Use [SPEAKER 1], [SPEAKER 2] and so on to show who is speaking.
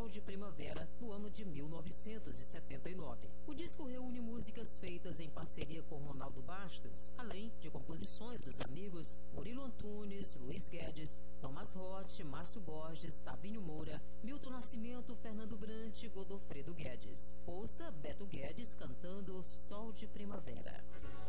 [SPEAKER 1] Sol de Primavera, no ano de 1979. O disco reúne músicas feitas em parceria com Ronaldo Bastos, além de composições dos amigos Murilo Antunes, Luiz Guedes, Thomas Roth, Márcio Borges, Tavinho Moura, Milton Nascimento, Fernando Brant e Godofredo Guedes. Ouça Beto Guedes cantando Sol de Primavera.